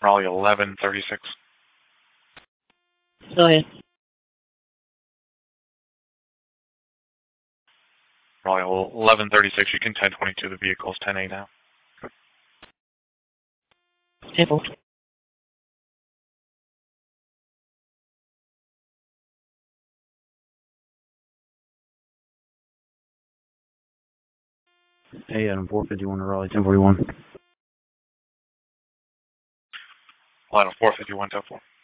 Raleigh 1136. Go ahead. Raleigh 1136, you can 1022, the vehicle's 10A now. 10-4. Hey, Adam 451 to Raleigh 1041. Line 451, 10-4.